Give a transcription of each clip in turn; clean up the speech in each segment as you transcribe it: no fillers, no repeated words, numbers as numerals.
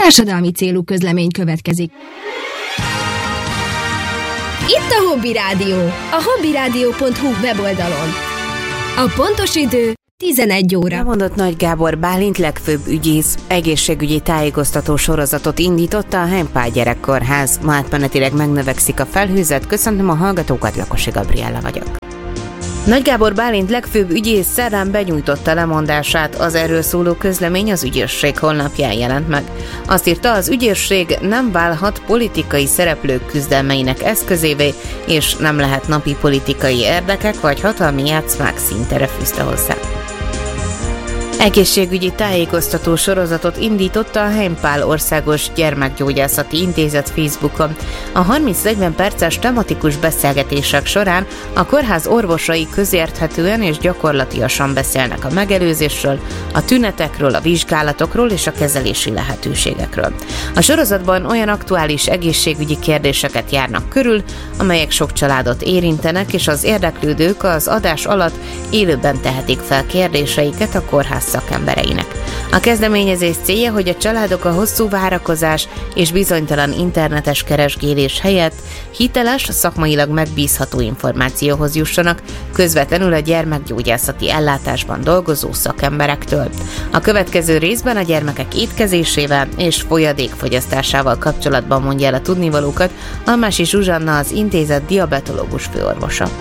Társadalmi célú közlemény következik. Itt a Hobby Rádió, a hobbyradio.hu weboldalon. A pontos idő 11 óra. Mondott Nagy Gábor Bálint legfőbb ügyész egészségügyi tájékoztató sorozatot indította a Heimpál Gyerekkórház. Ma átmenetileg megnövekszik a felhőzet. Köszöntöm a hallgatókat, Lakosi Gabriella vagyok. Nagy Gábor Bálint legfőbb ügyész szerdán benyújtotta lemondását, az erről szóló közlemény az ügyészség honlapján jelent meg. Azt írta, az ügyészség nem válhat politikai szereplők küzdelmeinek eszközévé, és nem lehet napi politikai érdekek vagy hatalmi játszmák színtere fűzte hozzá. Egészségügyi tájékoztató sorozatot indította a Heimpál Országos Gyermekgyógyászati Intézet Facebookon. A 30-40 perces tematikus beszélgetések során a kórház orvosai közérthetően és gyakorlatiasan beszélnek a megelőzésről, a tünetekről, a vizsgálatokról és a kezelési lehetőségekről. A sorozatban olyan aktuális egészségügyi kérdéseket járnak körül, amelyek sok családot érintenek, és az érdeklődők az adás alatt élőben tehetik fel kérdéseiket a kórház szakembereinek. A kezdeményezés célja, hogy a családok a hosszú várakozás és bizonytalan internetes keresgélés helyett hiteles, szakmailag megbízható információhoz jussanak, közvetlenül a gyermekgyógyászati ellátásban dolgozó szakemberektől. A következő részben a gyermekek étkezésével és folyadékfogyasztásával kapcsolatban mondja el a tudnivalókat Almási Zsuzsanna, az intézet diabetológus főorvosa.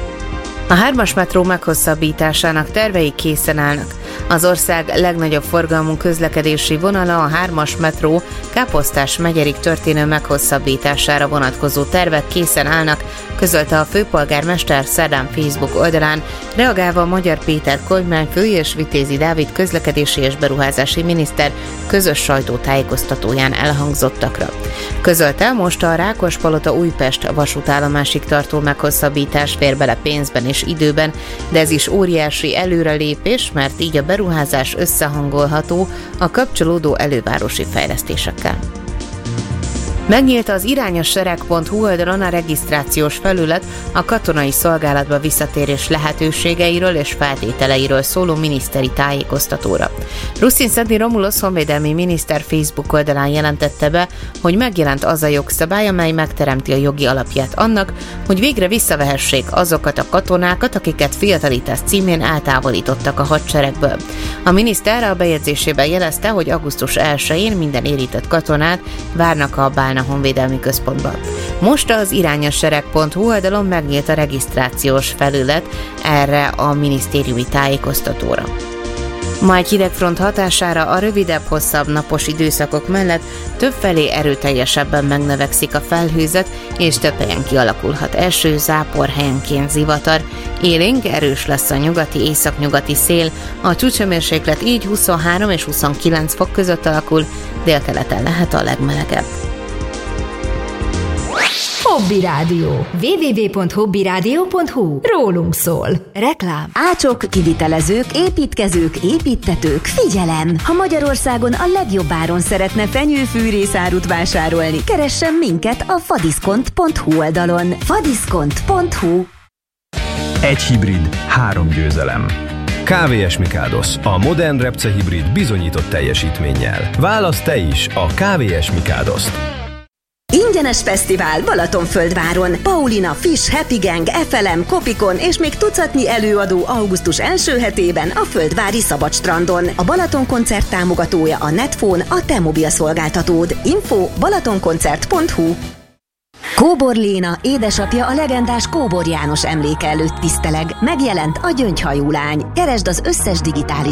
A 3-as metró meghosszabbításának tervei készen állnak. Az ország legnagyobb forgalmú közlekedési vonala, a 3-as metró Káposztás-Megyerig történő meghosszabbítására vonatkozó tervek készen állnak, közölte a főpolgármester szerdán Facebook oldalán, reagálva a Magyar Péter kormányfő és Vitézi Dávid közlekedési és beruházási miniszter közös sajtótájékoztatóján elhangzottakra. Közölte, most a Rákospalota-Újpest vasútállomásig tartó meghosszabbítás fér bele pénzben és időben, de ez is óriási előrelépés, mert így a beruházás összehangolható a kapcsolódó elővárosi fejlesztésekkel. Megnyílt az irányossereg.hu oldalon a regisztrációs felület a katonai szolgálatba visszatérés lehetőségeiről és feltételeiről szóló miniszteri tájékoztatóra. Ruszin-Szedni Romulus honvédelmi miniszter Facebook oldalán jelentette be, hogy megjelent az a jogszabály, amely megteremti a jogi alapját annak, hogy végre visszavehessék azokat a katonákat, akiket fiatalítás címén eltávolítottak a hadseregből. A miniszter a bejegyzésében jelezte, hogy augusztus 1-én minden érintett katonát várnak a Bálna honvédelmi központban. Most az irányossereg.hu oldalon megnyílt a regisztrációs felület erre a minisztériumi tájékoztatóra. Ma egy hidegfront hatására a rövidebb-hosszabb napos időszakok mellett többfelé erőteljesebben megnövekszik a felhőzet, és több helyen kialakulhat eső, zápor, helyenként zivatar. Élénk erős lesz a nyugati, északnyugati szél, a csúcshőmérséklet így 23 és 29 fok között alakul, délkeleten lehet a legmelegebb. Hobby Rádió. www.hobbyradio.hu. Rólunk szól. Reklám. Ácsok, kivitelezők, építkezők, építtetők, figyelem! Ha Magyarországon a legjobb áron szeretne fenyőfűrészárut vásárolni, keressen minket a fadiszkont.hu oldalon. fadiszkont.hu. Egy hibrid, 3 győzelem. KVS Mikáldos, a modern repce hibrid bizonyított teljesítménnyel. Válasz te is a KVS Mikáldost. Ingyenes fesztivál Balatonföldváron. Paulina, Fish, Happy Gang, FLM, Kopikon és még tucatnyi előadó augusztus első hetében a Földvári Szabadstrandon. A Balaton koncert támogatója a Netphone, a te mobil szolgáltatód. Info balatonkoncert.hu. Kóbor Léna, édesapja a legendás Kóbor János emléke előtt tiszteleg. Megjelent a Gyöngyhajú lány. Keresd az összes digitális